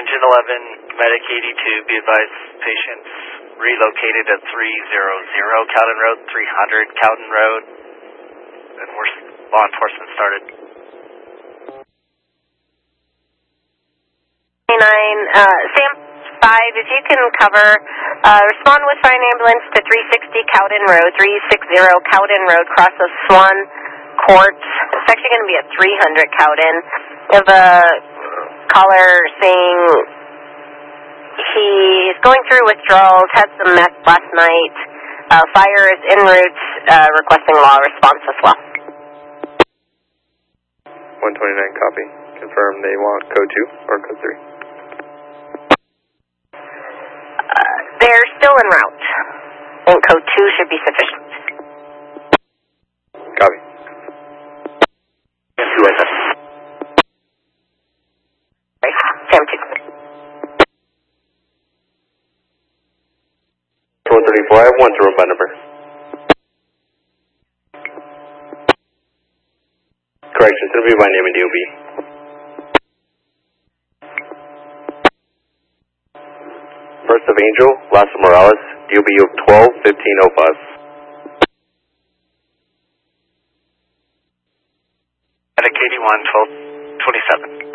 Engine 11, Medic 82, be advised patients relocated at 300 Cowden Road, 300 Cowden Road, and law enforcement started. 29, Sam 5, if you can cover, respond with fire and ambulance to 360 Cowden Road, 360 Cowden Road, cross of Swan Court. It's actually going to be at 300 Cowden. We have a caller saying he's going through withdrawals, had some meth last night. Fire is en route, requesting law response as well. 129, copy. Confirm they want code 2 or code 3. They're still en route. I think code 2 should be sufficient. Copy. Right, Sam 2. 134, I have one to run by number. Correction, it's going to be by name and DOB. First of Angel, last of Morales, DOB of 12-1505. Medic 81, 1227.